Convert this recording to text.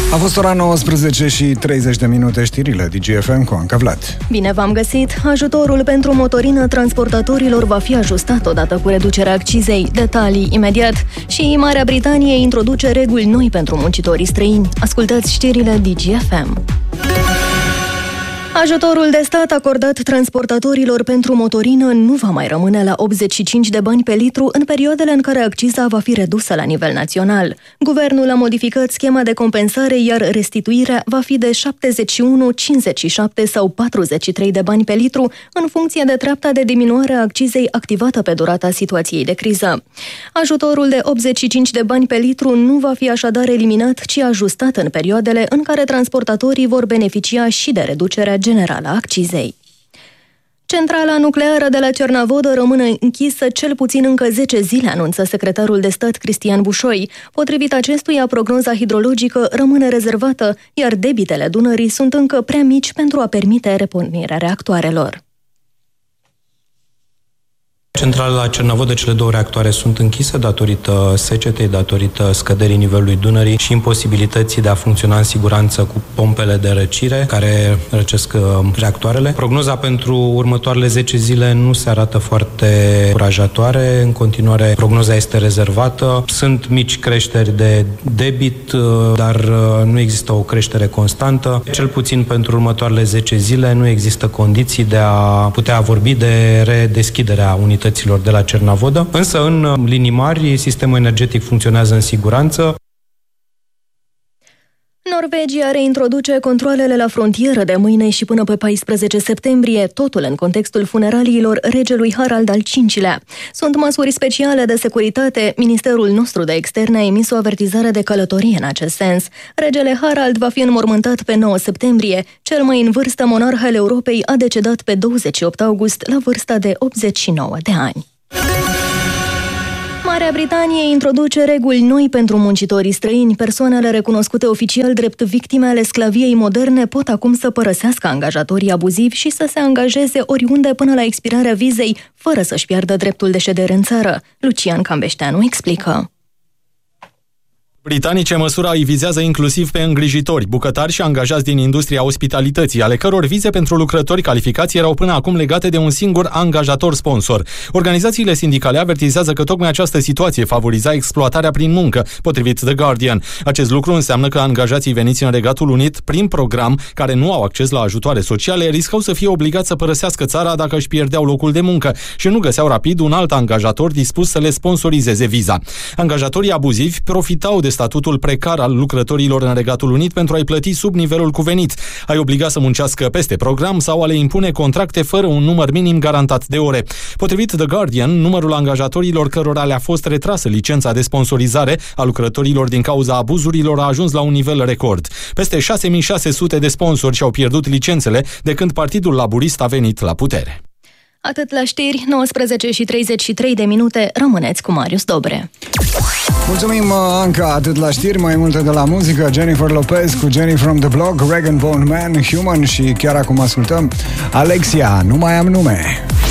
A fost ora 19 și 30 de minute, știrile DGFM cu Anca Vlad. Bine v-am găsit! Ajutorul pentru motorină transportatorilor va fi ajustat odată cu reducerea accizei. Detalii imediat. Și Marea Britanie introduce reguli noi pentru muncitorii străini. Ascultați știrile DGFM. Ajutorul de stat acordat transportatorilor pentru motorină nu va mai rămâne la 85 de bani pe litru în perioadele în care acciza va fi redusă la nivel național. Guvernul a modificat schema de compensare, iar restituirea va fi de 71, 57 sau 43 de bani pe litru în funcție de treapta de diminuare a accizei activată pe durata situației de criză. Ajutorul de 85 de bani pe litru nu va fi așadar eliminat, ci ajustat în perioadele în care transportatorii vor beneficia și de reducerea generală a accizei. Centrala nucleară de la Cernavodă rămâne închisă cel puțin încă 10 zile, anunță secretarul de stat Cristian Bușoi. Potrivit acestuia, prognoza hidrologică rămâne rezervată, iar debitele Dunării sunt încă prea mici pentru a permite repornirea reactoarelor. Centrala la Cernavodă, cele două reactoare sunt închise datorită secetei, datorită scăderii nivelului Dunării și imposibilității de a funcționa în siguranță cu pompele de răcire care răcesc reactoarele. Prognoza pentru următoarele 10 zile nu se arată foarte încurajatoare. În continuare, prognoza este rezervată. Sunt mici creșteri de debit, dar nu există o creștere constantă. Cel puțin pentru următoarele 10 zile nu există condiții de a putea vorbi de redeschiderea unităților de la Cernavodă, însă în linii mari sistemul energetic funcționează în siguranță. Norvegia reintroduce controalele la frontieră de mâine și până pe 14 septembrie, totul în contextul funeraliilor regelui Harald al V-lea. Sunt măsuri speciale de securitate. Ministerul nostru de externe a emis o avertizare de călătorie în acest sens. Regele Harald va fi înmormântat pe 9 septembrie. Cel mai în vârstă monarh al Europei a decedat pe 28 august la vârsta de 89 de ani. Marea Britanie introduce reguli noi pentru muncitorii străini. Persoanele recunoscute oficial drept victime ale sclaviei moderne pot acum să părăsească angajatorii abuzivi și să se angajeze oriunde până la expirarea vizei, fără să-și piardă dreptul de ședere în țară. Lucian Cambeșteanu explică. Britanice, măsura îi vizează inclusiv pe îngrijitori, bucătari și angajați din industria ospitalității, ale căror vize pentru lucrători calificați erau până acum legate de un singur angajator sponsor. Organizațiile sindicale avertizează că tocmai această situație favoriza exploatarea prin muncă, potrivit The Guardian. Acest lucru înseamnă că angajații veniți în Regatul Unit prin program, care nu au acces la ajutoare sociale, riscau să fie obligați să părăsească țara dacă își pierdeau locul de muncă și nu găseau rapid un alt angajator dispus să le sponsorizeze viza. Angajatorii abuzivi profitau de statutul precar al lucrătorilor în Regatul Unit pentru a-i plăti sub nivelul cuvenit, a-i obliga să muncească peste program sau a le impune contracte fără un număr minim garantat de ore. Potrivit The Guardian, numărul angajatorilor cărora le-a fost retrasă licența de sponsorizare a lucrătorilor din cauza abuzurilor a ajuns la un nivel record. Peste 6600 de sponsori și-au pierdut licențele de când Partidul Laburist a venit la putere. Atât la știri, 19 și 33 de minute, rămâneți cu Marius Dobre. Mulțumim, Anca, atât la știri, mai multe de la muzică. Jennifer Lopez cu Jenny from the Block, Rag & Bone Man, Human și chiar acum ascultăm Alexia, Nu mai am nume.